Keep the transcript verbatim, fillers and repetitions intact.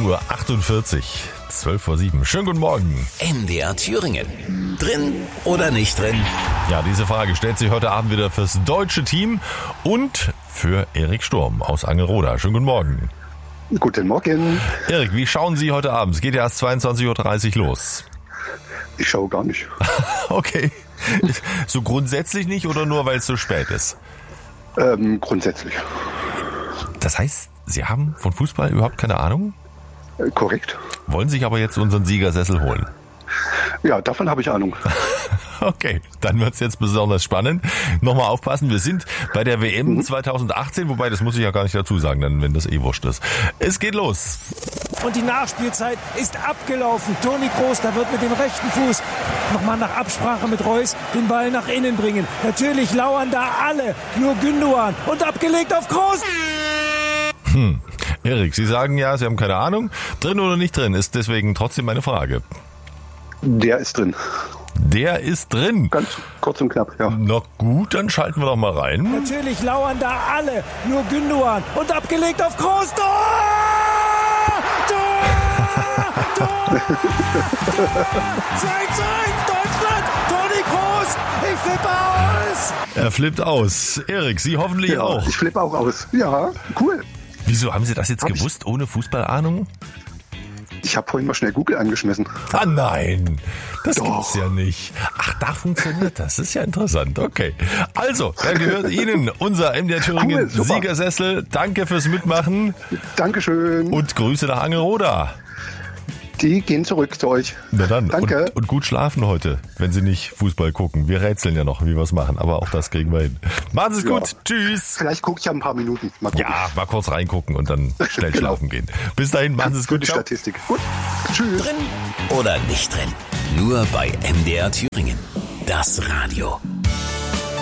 Uhr achtundvierzig, zwölf vor sieben. Schönen guten Morgen. M D R Thüringen. Drin oder nicht drin? Ja, diese Frage stellt sich heute Abend wieder fürs deutsche Team und für Erik Sturm aus Angelroda. Schönen guten Morgen. Guten Morgen. Erik, wie schauen Sie heute Abend? Es geht ja erst zweiundzwanzig Uhr dreißig los. Ich schaue gar nicht. Okay. So grundsätzlich nicht oder nur, weil es so spät ist? Ähm, grundsätzlich. Das heißt, Sie haben von Fußball überhaupt keine Ahnung? Äh, korrekt. Wollen sich aber jetzt unseren Siegersessel holen? Ja, davon habe ich Ahnung. Okay, dann wird's jetzt besonders spannend. Nochmal aufpassen, wir sind bei der W M zweitausendachtzehn, wobei das muss ich ja gar nicht dazu sagen, dann, wenn das eh wurscht ist. Es geht los. Und die Nachspielzeit ist abgelaufen. Toni Kroos, da wird mit dem rechten Fuß nochmal nach Absprache mit Reus den Ball nach innen bringen. Natürlich lauern da alle, nur Gündoğan und abgelegt auf Kroos. Hm. Erik, Sie sagen ja, Sie haben keine Ahnung. Drin oder nicht drin, ist deswegen trotzdem meine Frage. Der ist drin. Der ist drin. Ganz kurz und knapp, ja. Na gut, dann schalten wir doch mal rein. Natürlich lauern da alle, nur Gündoğan und abgelegt auf Kroos. Tor! Tor! Tor! zwei zu eins Deutschland! Toni Kroos! Ich flippe aus! Er flippt aus. Erik, Sie hoffentlich ja, auch. Ich flippe auch aus. Ja, cool. Wieso, haben Sie das jetzt Hab gewusst, ich? ohne Fußballahnung? Ich habe vorhin mal schnell Google angeschmissen. Ah nein, das Doch. gibt's ja nicht. Ach, da funktioniert das. Das ist ja interessant. Okay. Also, dann gehört Ihnen unser M D R Thüringen Cool, super. Siegersessel. Danke fürs Mitmachen Dankeschön. und Grüße nach Angelroda. Die gehen zurück zu euch. Na dann. Danke. Und, und gut schlafen heute, wenn Sie nicht Fußball gucken. Wir rätseln ja noch, wie wir es machen, aber auch das kriegen wir hin. Machen Sie es Ja. gut. Tschüss. Vielleicht gucke ich ja ein paar Minuten. Mal gucken. Ja, mal kurz reingucken und dann schnell Genau. schlafen gehen. Bis dahin, machen Sie es Für gut. die Ciao. Statistik. Gut. Tschüss. Drin oder nicht drin? Nur bei M D R Thüringen. Das Radio.